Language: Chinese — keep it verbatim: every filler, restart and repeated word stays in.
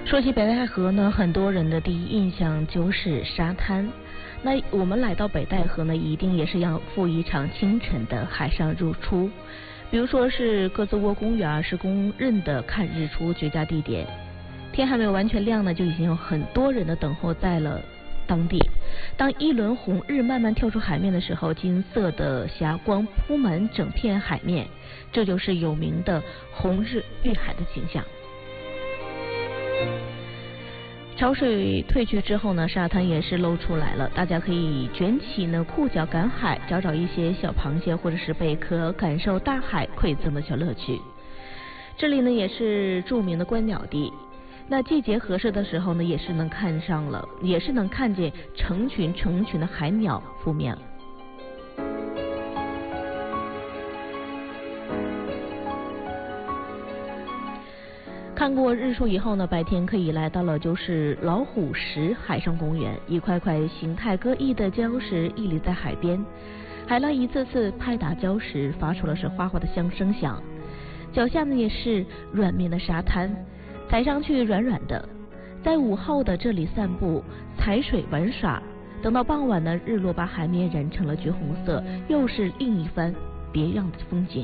说起北戴河呢，很多人的第一印象就是沙滩。那我们来到北戴河呢，一定也是要赴一场清晨的海上日出。比如说是鸽子窝公园啊，是公认的看日出绝佳地点。天还没有完全亮呢，就已经有很多人的等候在了当地。当一轮红日慢慢跳出海面的时候，金色的霞光铺满整片海面，这就是有名的红日遇海的景象。潮水退去之后呢，沙滩也是露出来了，大家可以卷起呢裤脚赶海，找找一些小螃蟹或者是贝壳，感受大海馈赠的小乐趣。这里呢也是著名的观鸟地，那季节合适的时候呢，也是能看上了，也是能看见成群成群的海鸟扑面。看过日出以后呢，白天可以来到了就是老虎石海上公园，一块块形态各异的礁石屹立在海边，海浪一次次拍打礁石，发出了是哗哗的响声响。脚下呢也是软绵的沙滩，踩上去软软的，在午后的这里散步、踩水玩耍，等到傍晚呢，日落把海面染成了橘红色，又是另一番别样的风景。